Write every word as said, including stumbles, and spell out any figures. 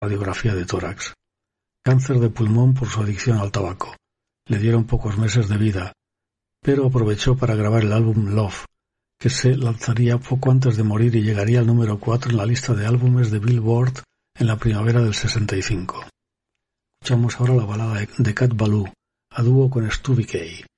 radiografía de tórax. Cáncer de pulmón por su adicción al tabaco. Le dieron pocos meses de vida, pero aprovechó para grabar el álbum Love, que se lanzaría poco antes de morir y llegaría al número cuatro en la lista de álbumes de Billboard en la primavera del sesenta y cinco. Escuchamos ahora la balada de Cat Ballou, a dúo con Stubby Kaye.